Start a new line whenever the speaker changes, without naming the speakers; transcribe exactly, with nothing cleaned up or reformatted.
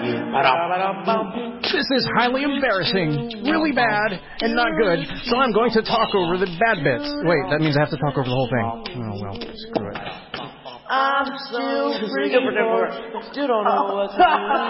This is highly embarrassing, really bad, and not good, so I'm going to talk over the bad bits. Wait, that means I have to talk over the whole thing. Oh, well, screw it.
I'm still free, still don't know what to do.